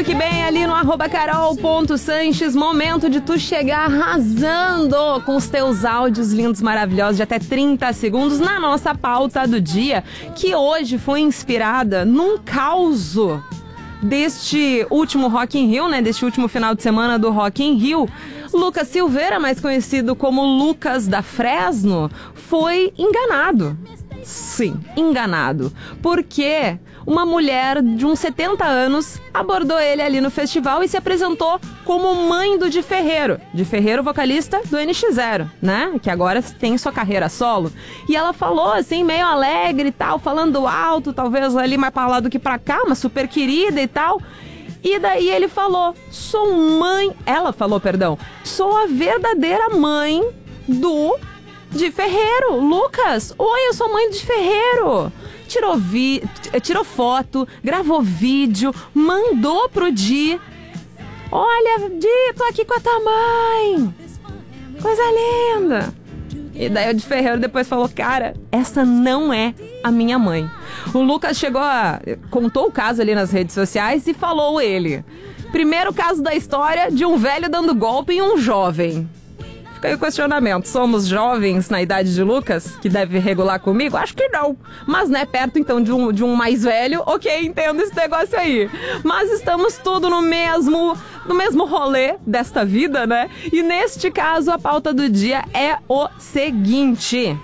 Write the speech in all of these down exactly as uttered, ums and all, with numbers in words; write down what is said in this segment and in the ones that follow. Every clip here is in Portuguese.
que bem ali no arroba carol.sanches, momento de tu chegar arrasando com os teus áudios lindos, maravilhosos, de até trinta segundos na nossa pauta do dia, que hoje foi inspirada num causo deste último Rock in Rio, né, deste último final de semana do Rock in Rio. Lucas Silveira, mais conhecido como Lucas da Fresno, foi enganado. Sim, enganado. Porque uma mulher de uns setenta anos abordou ele ali no festival e se apresentou como mãe do Di Ferreiro. Di Ferreiro, vocalista do N X Zero, né? Que agora tem sua carreira solo. E ela falou assim, meio alegre e tal, falando alto, talvez ali mais pra lá do que pra cá, mas super querida e tal. E daí ele falou, sou mãe... Ela falou, perdão. Sou a verdadeira mãe do Di Ferreiro. Lucas, oi, eu sou mãe do Di Ferreiro. Tirou, vi... Tirou foto, gravou vídeo, mandou pro Di. Olha, Di, tô aqui com a tua mãe. Coisa linda. E daí o Di Ferreiro depois falou, cara, essa não é a minha mãe. O Lucas chegou a... contou o caso ali nas redes sociais e falou ele. Primeiro caso da história de um velho dando golpe em um jovem. Fica aí o questionamento. Somos jovens na idade de Lucas, que deve regular comigo? Acho que não. Mas, né, perto então de um, de um mais velho, ok, entendo esse negócio aí. Mas estamos tudo no mesmo... no mesmo rolê desta vida, né? E neste caso, a pauta do dia é o seguinte.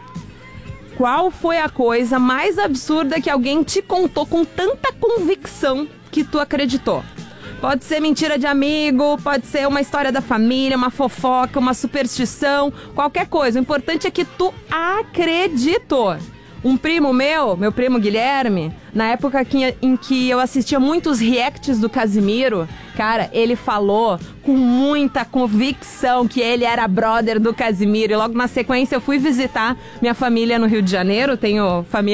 Qual foi a coisa mais absurda que alguém te contou com tanta convicção que tu acreditou? Pode ser mentira de amigo, pode ser uma história da família, uma fofoca, uma superstição, qualquer coisa. O importante é que tu acreditou. Um primo meu, meu primo Guilherme, na época que, em que eu assistia muitos reacts do Casimiro, cara, ele falou com muita convicção que ele era brother do Casimiro. E logo na sequência eu fui visitar minha família no Rio de Janeiro, tenho família